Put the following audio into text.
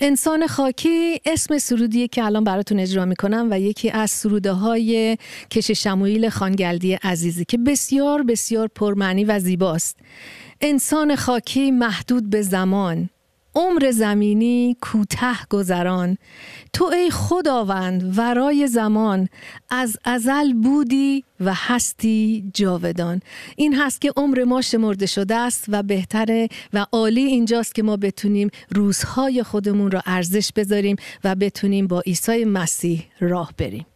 انسان خاکی اسم سرودیه که الان براتون اجرا میکنم و یکی از سروده های کش شموئیل خانگلدی عزیزی که بسیار بسیار پرمعنی و زیباست. انسان خاکی محدود به زمان، عمر زمینی کوتاه گذران، تو ای خداوند ورای زمان، از ازل بودی و هستی جاودان. این هست که عمر ما شمرده شده است و بهتره و عالی اینجاست که ما بتونیم روزهای خودمون رو ارزش بذاریم و بتونیم با عیسی مسیح راه بریم.